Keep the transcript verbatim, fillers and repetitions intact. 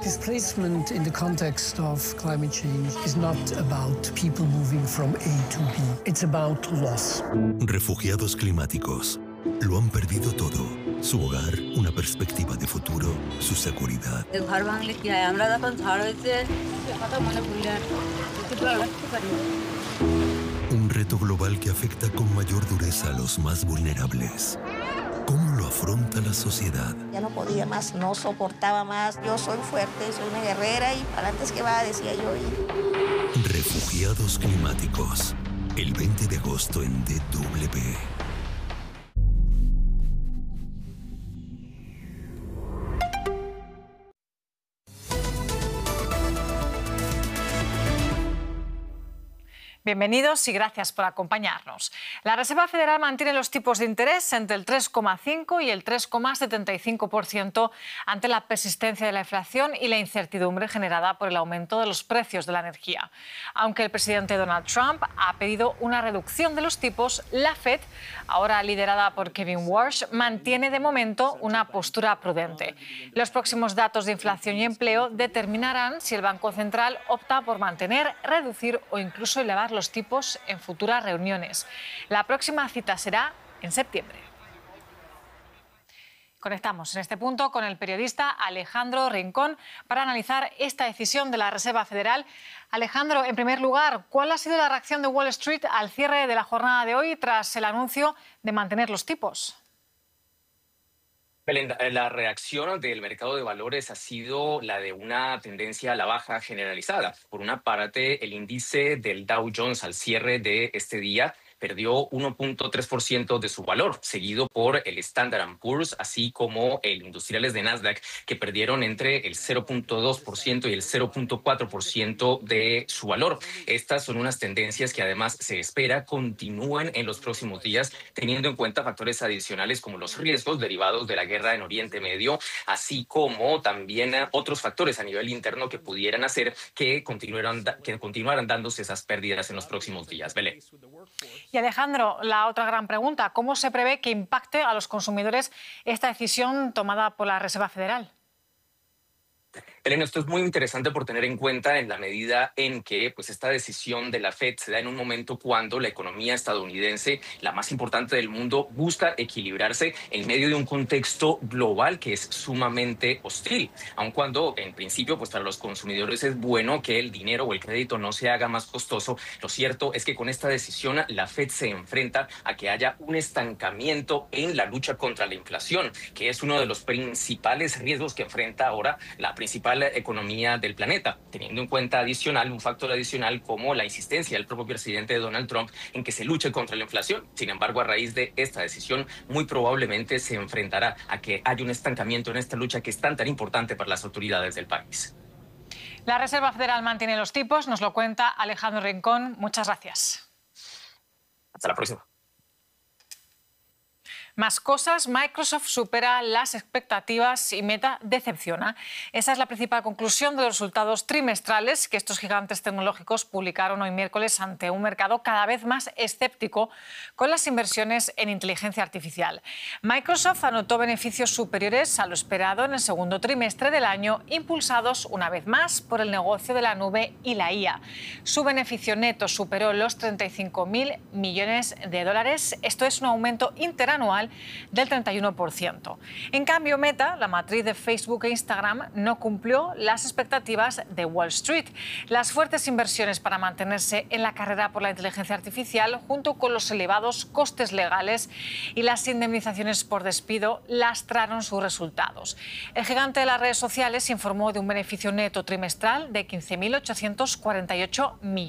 Displacement in the context of climate change is not about people moving from A to B. It's about loss. Refugiados climáticos. Lo han perdido todo. Su hogar, una perspectiva de futuro, su seguridad. Un reto global que afecta con mayor dureza a los más vulnerables. ¿Cómo lo afronta la sociedad? Ya no podía más, no soportaba más. Yo soy fuerte, soy una guerrera y para antes que va, decía yo. Y... Refugiados climáticos. El veinte de agosto en D W. Bienvenidos y gracias por acompañarnos. La Reserva Federal mantiene los tipos de interés entre el tres coma cinco y el tres coma setenta y cinco por ciento ante la persistencia de la inflación y la incertidumbre generada por el aumento de los precios de la energía. Aunque el presidente Donald Trump ha pedido una reducción de los tipos, la Fed, ahora liderada por Kevin Warsh, mantiene de momento una postura prudente. Los próximos datos de inflación y empleo determinarán si el Banco Central opta por mantener, reducir o incluso elevar los tipos en futuras reuniones. La próxima cita será en septiembre. Conectamos en este punto con el periodista Alejandro Rincón para analizar esta decisión de la Reserva Federal. Alejandro, en primer lugar, ¿cuál ha sido la reacción de Wall Street al cierre de la jornada de hoy tras el anuncio de mantener los tipos? Belén, la reacción del mercado de valores ha sido la de una tendencia a la baja generalizada. Por una parte, el índice del Dow Jones al cierre de este día perdió uno punto tres por ciento de su valor, seguido por el Standard and Poor's, así como el Industriales de Nasdaq, que perdieron entre el cero punto dos por ciento y el cero punto cuatro por ciento de su valor. Estas son unas tendencias que además se espera continúen en los próximos días, teniendo en cuenta factores adicionales como los riesgos derivados de la guerra en Oriente Medio, así como también otros factores a nivel interno que pudieran hacer que continuaran, que continuaran dándose esas pérdidas en los próximos días. Belén. Y Alejandro, la otra gran pregunta, ¿cómo se prevé que impacte a los consumidores esta decisión tomada por la Reserva Federal? Elena, esto es muy interesante por tener en cuenta en la medida en que pues, esta decisión de la Fed se da en un momento cuando la economía estadounidense, la más importante del mundo, busca equilibrarse en medio de un contexto global que es sumamente hostil. Aun cuando, en principio, pues para los consumidores es bueno que el dinero o el crédito no se haga más costoso, lo cierto es que con esta decisión la Fed se enfrenta a que haya un estancamiento en la lucha contra la inflación, que es uno de los principales riesgos que enfrenta ahora la principal economía del planeta, teniendo en cuenta adicional, un factor adicional como la insistencia del propio presidente Donald Trump en que se luche contra la inflación. Sin embargo, a raíz de esta decisión, muy probablemente se enfrentará a que haya un estancamiento en esta lucha que es tan tan importante para las autoridades del país. La Reserva Federal mantiene los tipos, nos lo cuenta Alejandro Rincón. Muchas gracias. Hasta la próxima. Más cosas, Microsoft supera las expectativas y Meta decepciona. Esa es la principal conclusión de los resultados trimestrales que estos gigantes tecnológicos publicaron hoy miércoles ante un mercado cada vez más escéptico con las inversiones en inteligencia artificial. Microsoft anotó beneficios superiores a lo esperado en el segundo trimestre del año, impulsados una vez más por el negocio de la nube y la I A. Su beneficio neto superó los treinta y cinco mil millones de dólares. Esto es un aumento interanual del treinta y uno por ciento. En cambio, Meta, la matriz de Facebook e Instagram, no cumplió las expectativas de Wall Street. Las fuertes inversiones para mantenerse en la carrera por la inteligencia artificial, junto con los elevados costes legales y las indemnizaciones por despido, lastraron sus resultados. El gigante de las redes sociales informó de un beneficio neto trimestral de quince mil ochocientos cuarenta y ocho millones.